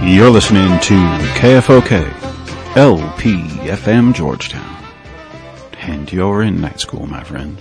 You're listening to KFOK, LPFM Georgetown. And you're in night school, my friend.